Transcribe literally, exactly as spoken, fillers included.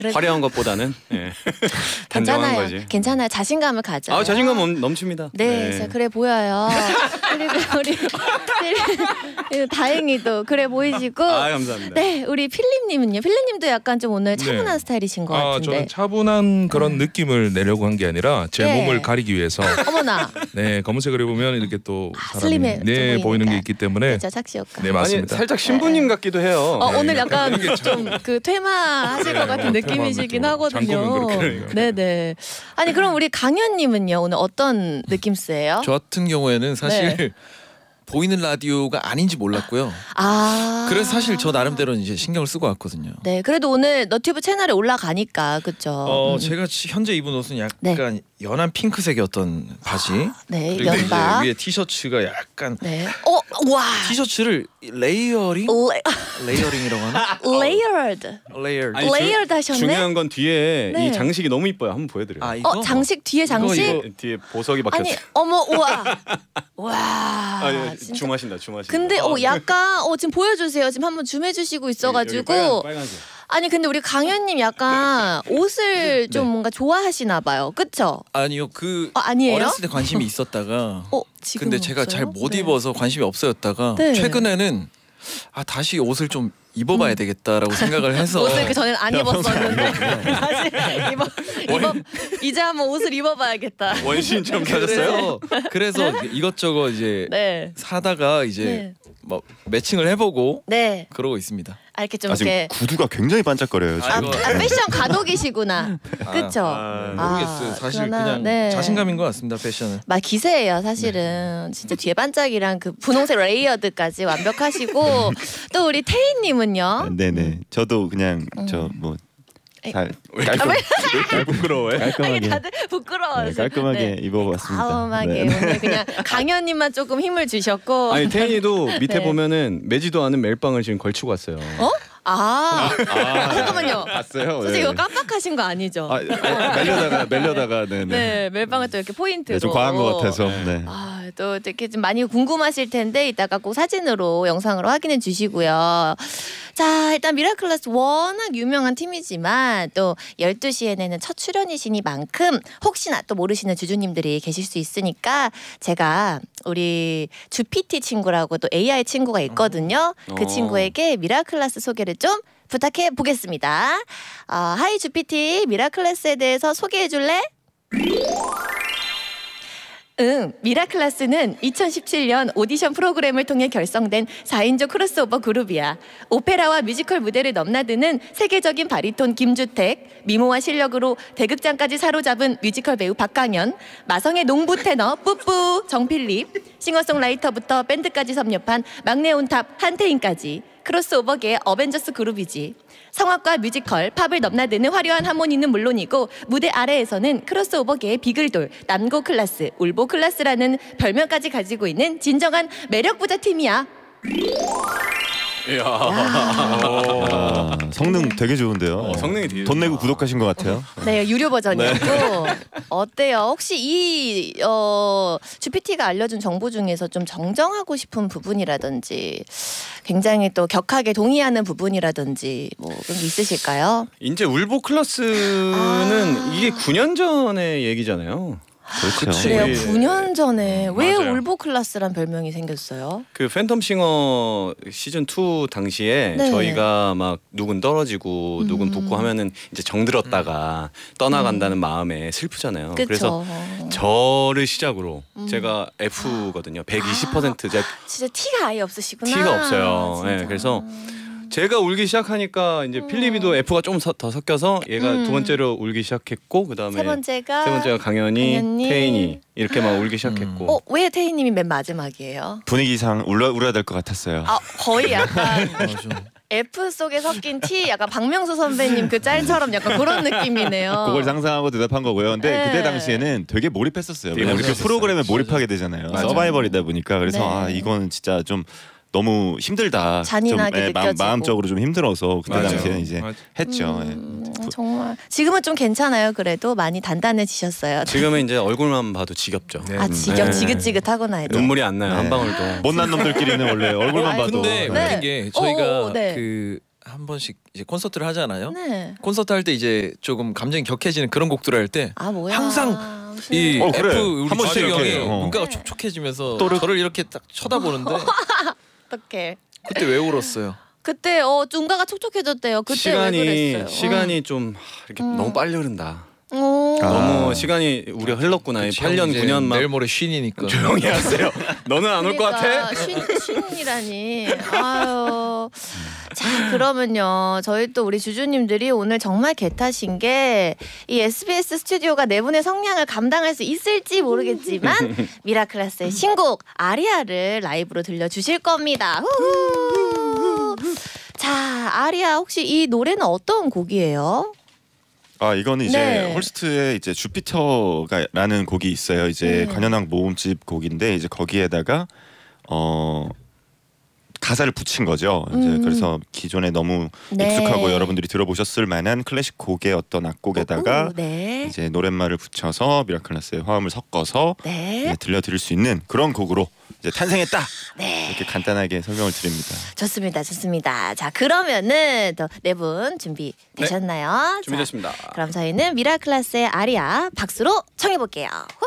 그래서... 화려한 것보다는 네. 단정한 괜찮아요. 거지. 괜찮아요. 자신감을 가져요. 아 자신감 넘, 넘칩니다. 네, 네. 그래 보여요. 그리고 우리 필, 다행히도 그래 보이시고. 아 감사합니다. 네, 우리 필립님은요. 필립님도 약간 좀 오늘 차분한 네. 스타일이신 것 아, 같은데. 저는 차분한 그런 음. 느낌을 내려고 한 게 아니라 제 네. 몸을 가리기 위해서. 어머나. 네, 검은색을 입으면 이렇게 또 아, 사람이 슬림해 네 보이는 게 있기 때문에. 그렇죠, 착시 효과. 네 맞습니다. 아니, 살짝 신부님 네. 같기도 해요. 어, 네. 오늘 약간 좀 그 퇴마 하실 것 같은 네, 느낌이시긴 퇴마 하거든요. 네네. 아니 그럼 우리 강현님은요 오늘 어떤 느낌스예요? 저 같은 경우에는 사실 네. 보이는 라디오가 아닌지 몰랐고요. 아. 그래서 사실 저 나름대로는 이제 신경을 쓰고 왔거든요. 네, 그래도 오늘 너튜브 채널에 올라가니까 그렇죠. 어, 음. 제가 현재 입은 옷은 약간 네. 연한 핑크색의 어떤 바지. 네, 그리고 연바. 이제 위에 티셔츠가 약간. 네. 어, 와. 티셔츠를 레이어링? 레... 레이어링이라고 하나? 레이어드. 레이어드. 아니, 레이어드 하셨네. 중요한 건 뒤에 네. 이 장식이 너무 이뻐요. 한번 보여드려요. 아, 이거? 어, 장식 뒤에 장식? 이거, 이거. 뒤에 보석이 박혔어요. 아니, 어머, 우와. 와. 아, 진짜. 줌하신다, 줌하신다. 근데 어, 어 약간 어 지금 보여주세요. 지금 한번 줌해주시고 있어가지고. 빨간, 빨간색. 아니 근데 우리 강현님 약간 옷을 좀 네. 뭔가 좋아하시나 봐요. 그쵸? 아니요, 그 어, 아니에요? 어렸을 때 관심이 있었다가. 어, 지금 근데 제가 잘 못 네. 입어서 관심이 없어졌다가 네. 최근에는 아 다시 옷을 좀 입어봐야 음. 되겠다라고 생각을 해서 옷을 그 전엔 안 입었었는데 다시 입어 입어 이제 한번 옷을 입어봐야겠다. 원신처럼 켜졌어요? 그래서 그래서 이것저것 이제 네. 사다가 이제 네. 뭐 매칭을 해보고 네. 그러고 있습니다. 아, 이렇게 좀 아, 지금 이렇게 구두가 굉장히 반짝거려요. 아, 지금. 아, 패션 가독이시구나. 그쵸? 아, 모르겠어요. 아, 사실 그러나, 그냥 네. 자신감인 것 같습니다. 패션은. 막 기세예요 사실은. 네. 진짜 뒤에 반짝이랑 그 분홍색 레이어드까지 완벽하시고 또 우리 태희님은요. 네네. 저도 그냥 음. 저뭐 에이. 잘 깔끔, 부끄러워해? 아니 깔끔하게 다들 부끄러워서 네, 깔끔하게 입어봤습니다. 가음하게 네. 오늘 그냥 강현님만 조금 힘을 주셨고. 아니 태인이도 밑에 네. 보면은 매지도 않은 멜빵을 지금 걸치고 왔어요. 어? 아, 아, 잠깐만요. 봤어요. 솔직히 네. 이거 깜빡하신 거 아니죠? 아, 아, 멜려다가 멜려다가 네네. 네, 멜빵을 또 이렇게 포인트로. 네, 좀 과한 것 같아서. 네. 아, 또 이렇게 좀 많이 궁금하실 텐데 이따가 꼭 사진으로 영상으로 확인해 주시고요. 자, 일단 미라클라스 워낙 유명한 팀이지만 또 열두 시에는 첫 출연이시니만큼 혹시나 또 모르시는 주주님들이 계실 수 있으니까 제가 우리 주피티 친구라고 또 에이아이 친구가 있거든요. 그 어. 친구에게 미라클라스 소개를 좀 부탁해 보겠습니다. 어, 하이 주피티, 미라클라스에 대해서 소개해 줄래? 응, 미라클라스는 이천십칠 년 오디션 프로그램을 통해 결성된 사 인조 크로스오버 그룹이야. 오페라와 뮤지컬 무대를 넘나드는 세계적인 바리톤 김주택, 미모와 실력으로 대극장까지 사로잡은 뮤지컬 배우 박강현, 마성의 농부 테너 뿌뿌 정필립, 싱어송라이터부터 밴드까지 섭렵한 막내 온탑 한태인까지 크로스오버계의 어벤져스 그룹이지. 성악과 뮤지컬, 팝을 넘나드는 화려한 하모니는 물론이고 무대 아래에서는 크로스오버계의 비글돌, 남고 클라스, 울보 클라스라는 별명까지 가지고 있는 진정한 매력 부자 팀이야. 이야. 아, 성능 되게 좋은데요. 어, 성능이 되게 돈 내고 좋다. 구독하신 것 같아요. 네, 유료 버전이었고 어때요? 혹시 이 어, 주피티가 알려준 정보 중에서 좀 정정하고 싶은 부분이라든지 굉장히 또 격하게 동의하는 부분이라든지 뭐 그런 게 있으실까요? 이제 울보 클라스는 아. 이게 구 년 전의 얘기잖아요. 그렇죠. 그래요. 예. 구 년 전에 왜 맞아요. 울보 클라스란 별명이 생겼어요? 그 팬텀싱어 시즌 투 당시에 네. 저희가 막 누군 떨어지고 음. 누군 붙고 하면은 이제 정들었다가 떠나간다는 마음에 슬프잖아요. 그쵸. 그래서 저를 시작으로 음. 제가 F거든요. 백이십 퍼센트 제 진짜 티가 아예 없으시구나. 티가 없어요. 진짜. 네, 그래서 제가 울기 시작하니까 이제 음. 필리비도 F가 좀 더 섞여서 얘가 음. 두 번째로 울기 시작했고 그다음에 세 번째가 세 번째가 강현이, 강현이. 태인이 이렇게 막 울기 시작했고. 어, 왜 태희님이 맨 마지막이에요? 분위기상 울려 울어야 될 것 같았어요. 아, 거의 약간 어, 좀 F 속에 섞인 T, 약간 박명수 선배님 그 짤처럼 약간 그런 느낌이네요. 그걸 상상하고 대답한 거고요. 근데 네. 그때 당시에는 되게 몰입했었어요. 되게 왜냐면 그 몰입했었어요. 프로그램에 몰입하게 되잖아요. 맞아요. 서바이벌이다 보니까 그래서 네. 아 이건 진짜 좀 너무 힘들다. 잔인하게 좀, 예, 마음, 느껴지고. 마음적으로 좀 힘들어서 그때 맞아요. 당시에는 이제 맞아요. 했죠. 음, 예. 정말 지금은 좀 괜찮아요. 그래도 많이 단단해지셨어요. 지금은 이제 얼굴만 봐도 지겹죠. 네. 아, 지겹 네. 지긋지긋하구나. 이제. 눈물이 안 나요. 네. 한 방울도. 못난 놈들끼리는 원래 얼굴만 아이, 봐도 근데 네. 웃긴 게 저희가 오, 네. 그 한 번씩 이제 콘서트를 하잖아요. 네. 콘서트 할 때 이제 조금 감정이 격해지는 그런 곡들을 할 때 아 뭐야? 항상 이 어, 그래. F 우리 한 번씩 주희 형이 이렇게, 어. 눈가가 네. 촉촉해지면서 또르- 저를 이렇게 딱 쳐다보는데 어떡해. 그때 왜 울었어요? 그때 어 눈가가 촉촉해졌대요. 그때 시간이 왜 그랬어요? 시간이 좀 이렇게 음. 너무 빨리 흐른다. 어. 아. 너무 시간이 우리가 흘렀구나. 이 그치, 팔 년 이제 구 년 막 내일 모레 쉰이니까. 조용히 하세요. 너는 안 올 것 같아? 그러니까 쉰, 쉰이라니. 아유. 자, 그러면요. 저희 또 우리 주주님들이 오늘 정말 개타신 게 이 에스비에스 스튜디오가 네 분의 성량을 감당할 수 있을지 모르겠지만 미라클라스의 신곡 아리아를 라이브로 들려주실 겁니다. 후후. 자, 아리아 혹시 이 노래는 어떤 곡이에요? 아 이거는 이제 네. 홀스트의 이제 주피터가라는 곡이 있어요. 이제 네. 관현악 모음집 곡인데 이제 거기에다가 어 가사를 붙인 거죠. 이제 음. 그래서 기존에 너무 네. 익숙하고 여러분들이 들어보셨을 만한 클래식 곡의 어떤 악곡에다가 오, 네. 이제 노랫말을 붙여서 미라클라스의 화음을 섞어서 네. 이제 들려드릴 수 있는 그런 곡으로 이제 탄생했다. 네. 이렇게 간단하게 설명을 드립니다. 좋습니다, 좋습니다. 자, 그러면은 또 네 분 준비 되셨나요? 준비됐습니다. 자, 그럼 저희는 미라클라스의 아리아 박수로 청해 볼게요.